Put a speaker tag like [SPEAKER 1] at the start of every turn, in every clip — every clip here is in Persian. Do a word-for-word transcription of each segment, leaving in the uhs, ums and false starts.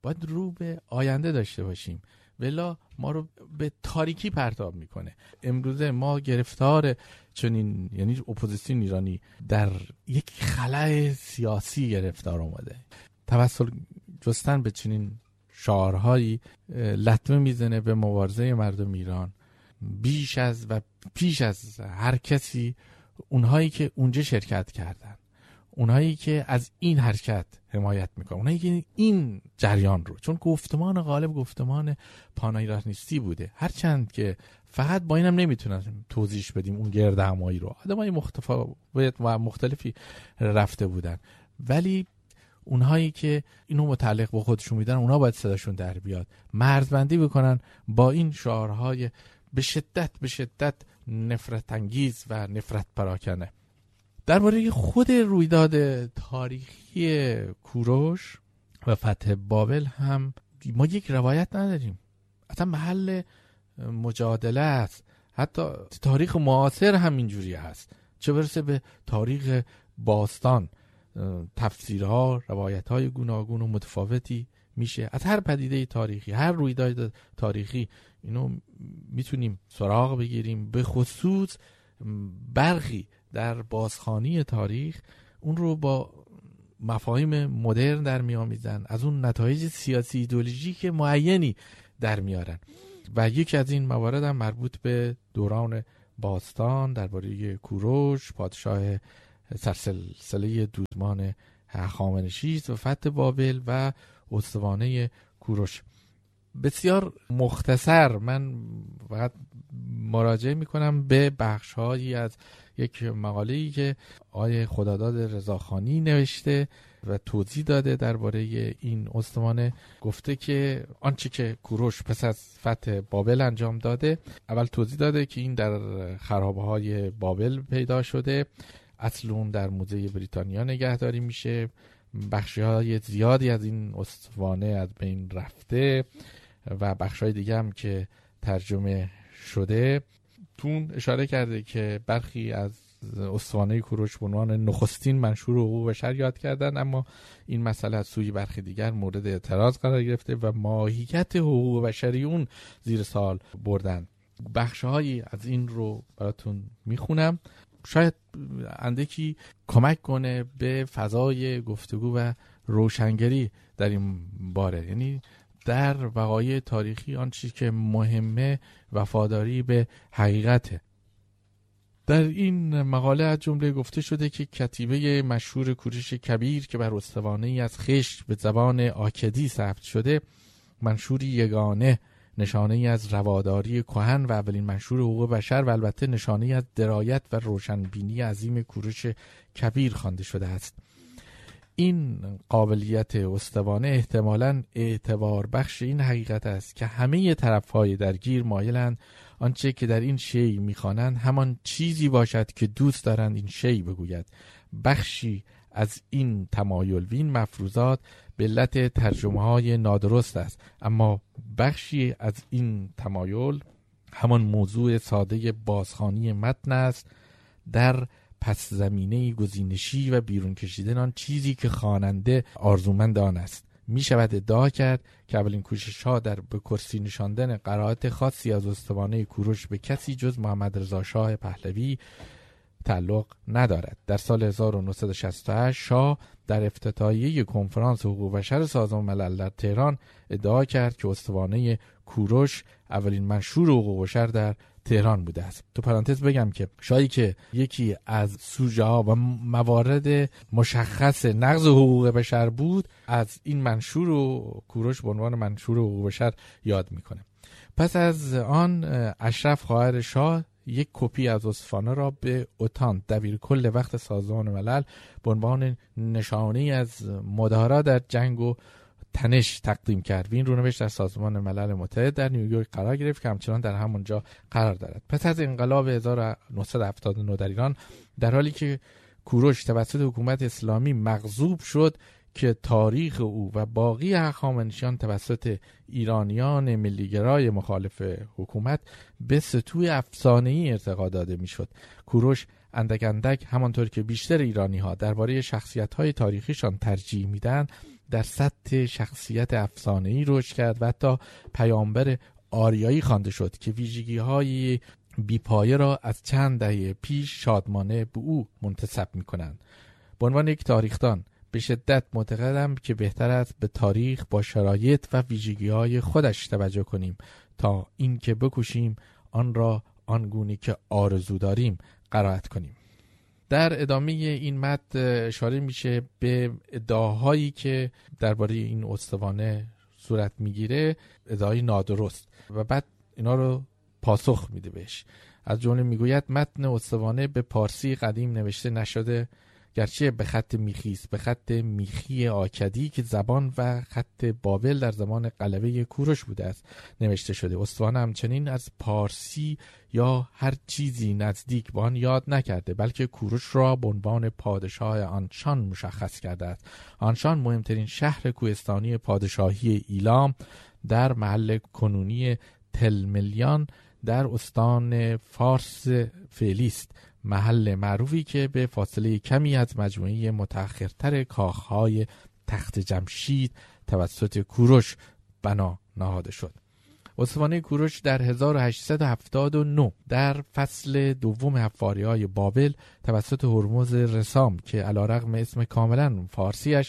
[SPEAKER 1] باید رو به آینده داشته باشیم، ولی ما رو به تاریکی پرتاب میکنه. امروزه ما گرفتار چنین، یعنی اپوزیسیون ایرانی در یک خلأ سیاسی گرفتار اومده. توسل جستن به چنین شعارهایی لطمه میزنه به مبارزه مردم ایران بیش از و پیش از هر کسی. اونهایی که اونجا شرکت کردن، اونهایی که از این حرکت حمایت میکنن، اونهایی که این جریان رو، چون گفتمان غالب گفتمان پانایرانیستی بوده، هرچند که فقط با اینم نمیتونن توضیحش بدیم اون گرد همایی رو، آدمای متفاوت و مختلفی رفته بودن، ولی اونهایی که اینو متعلق با خودشون میدن، اونها باید صداشون در بیاد، مرزبندی بکنن با این شعارهای به شدت به شدت نفرت انگیز و نفرت پراکنه. درباره خود رویداد تاریخی کوروش و فتح بابل هم ما یک روایت نداریم، اصلا محل مجادله است. حتی تاریخ معاصر هم اینجوری هست، چه برسه به تاریخ باستان. تفسیرها، روایت‌های گوناگون و متفاوتی میشه از هر پدیده تاریخی، هر رویداد تاریخی اینو میتونیم سراغ بگیریم. به خصوص برخی در بازخوانی تاریخ اون رو با مفاهیم مدرن در میامیزن، از اون نتایج سیاسی ایدئولوژیک معینی در میارن و یکی از این موارد هم مربوط به دوران باستان درباره کوروش، پادشاه سرسلسله دودمان هخامنشی و فتح بابل و استوانه کوروش. بسیار مختصر من فقط مراجعه میکنم به بخش‌هایی از یک مقاله‌ای که آقای خداداد رضاخانی نوشته و توضیح داده درباره این استوانه. گفته که آنچه که کوروش پس از فتح بابل انجام داده، اول توضیح داده که این در خرابه‌های بابل پیدا شده، اصل اون در موزه بریتانیا نگهداری میشه، بخش‌های زیادی از این استوانه از بین رفته و بخش‌های دیگه هم که ترجمه شده. تون اشاره کرده که برخی از استوانه کوروش به عنوان نخستین منشور حقوق بشر یاد کردن، اما این مسئله از سوی برخی دیگر مورد اعتراض قرار گرفته و ماهیت حقوق بشری اون زیر سوال بردن. بخش‌هایی از این رو براتون میخونم، شاید اندکی کمک کنه به فضای گفتگو و روشنگری در این باره. یعنی در وقایع تاریخی آن چیزی که مهمه وفاداری به حقیقته. در این مقاله از جمله گفته شده که کتیبه مشهور کوروش کبیر که بر استوانه‌ای از خشت به زبان آکدی ثبت شده، منشوری یگانه، نشانه‌ای از رواداری کهن و اولین منشور حقوق بشر و البته نشانه‌ای از درایت و روشنبینی عظیم کوروش کبیر خوانده شده است. این قابلیت استوانه احتمالاً اعتبار بخش این حقیقت است که همه طرف‌های درگیر مایلند آنچه که در این شیء می‌خوانند همان چیزی باشد که دوست دارند این شیء بگوید. بخشی از این تمایل و این مفروضات به علت ترجمه‌های نادرست است، اما بخشی از این تمایل همان موضوع ساده بازخوانی متن است، در پس زمینه گزینشی و بیرون کشیدن آن چیزی که خواننده آرزومند آن است. می شود ادعا کرد که اولین کوشش‌ها در به کرسی نشاندن قرائت خاصی از استوانه کوروش به کسی جز محمد رضا شاه پهلوی تعلق ندارد. در سال هزار و نهصد و شصت و هشت شاه در افتتاحیه کنفرانس حقوق بشر سازمان ملل در تهران ادعا کرد که استوانه کوروش اولین منشور حقوق بشر در تهران بوده است. تو پرانتز بگم که شاید که یکی از سوژه ها و موارد مشخص نقض حقوق بشر بود، از این منشور و کوروش به عنوان منشور حقوق بشر یاد میکنه. پس از آن اشرف خواهر شاه یک کپی از استوانه را به اوتان دبیر کل وقت سازمان ملل به عنوان نشانه از مدارا در جنگ و تنش تقدیم کرد و این رونوشت در سازمان ملل متحد در نیویورک قرار گرفت که همچنان در همونجا قرار دارد. پس از انقلاب هزار و نهصد و هفتاد و نه در ایران، در حالی که کوروش توسط حکومت اسلامی مغصوب شد که تاریخ او و باقی هخامنشیان توسط ایرانیان ملیگرای مخالف حکومت به سطوح افسانه‌ای ارتقا داده میشد، کوروش اندک اندک همانطور که بیشتر ایرانی ها درباره شخصیت های تاریخیشان ترجیح میدن در سطح شخصیت افسانه‌ای رشد کرد و حتی پیامبر آریایی خوانده شد که ویژگی‌های بیپایه را از چند دهه پیش شادمانه به او منتسب می‌کنند. به عنوان یک تاریخدان به شدت معتقدم که بهتر است به تاریخ با شرایط و ویژگی‌های خودش توجه کنیم تا اینکه بکوشیم آن را آنگونه که آرزو داریم قرائت کنیم. در ادامه این متن اشاره میشه به ادعاهایی که درباره این استوانه صورت میگیره، ادعای نادرست، و بعد اینا رو پاسخ میده بهش. از جمله میگوید متن استوانه به پارسی قدیم نوشته نشده، گرچه به خط میخی است، به خط میخی آکدی که زبان و خط بابل در زمان غلبه کوروش بوده است نوشته شده. استوانه همچنین از پارسی یا هر چیزی نزدیک به آن یاد نکرده، بلکه کوروش را به عنوان پادشاه آنشان مشخص کرده است. آنشان مهمترین شهر کوهستانی پادشاهی ایلام در محل کنونی تلملیان در استان فارس فعلی است، محل معروفی که به فاصله کمی از مجموعه متأخرتر کاخهای تخت جمشید توسط کوروش بنا نهاده شد. استوانه کوروش در هزار و هشتصد و هفتاد و نه در فصل دوم حفاری‌های بابل توسط هرمز رسام که علیرغم اسم کاملا فارسیش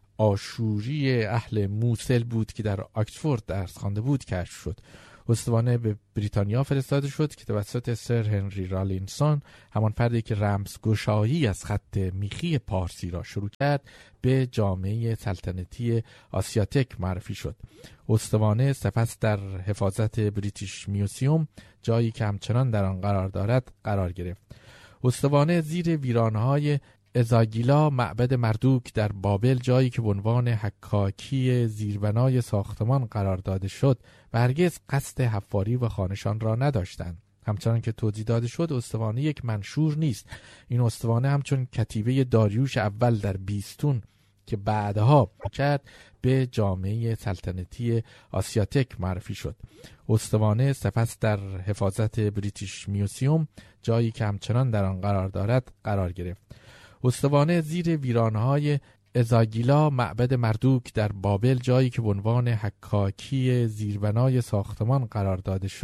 [SPEAKER 1] آشوری اهل موصل بود که در آکسفورد درس خوانده بود کشف شد. استوانه به بریتانیا فرستاده شد که توسط سر هنری رالینسون، همان فردی که رمزگشایی از خط میخی پارسی را شروع کرد، به جامعه سلطنتی آسیاتک معرفی شد. استوانه سپس در حفاظت بریتیش میوزیوم، جایی که همچنان در آن قرار دارد، قرار گرفت. استوانه زیر ویرانهای ازاگیلا معبد مردوک در بابل، جایی که به عنوان حکاکی زیربنای ساختمان قرار داده شد و هرگز قصد حفاری و خانشان را نداشتند. همچنان که توضیح داده شد استوانه یک منشور نیست. این استوانه همچون کتیبه داریوش اول در بیستون که بعدها کرد به جامعه سلطنتی آسیاتک معرفی شد. استوانه سپس در حفاظت بریتیش میوزیوم، جایی که همچنان در آن قرار دارد، قرار گرفت. استوانه زیر ویرانهای ازاگیلا معبد مردوک در بابل، جایی که به عنوان حکاکی زیربنای ساختمان قرار داده شد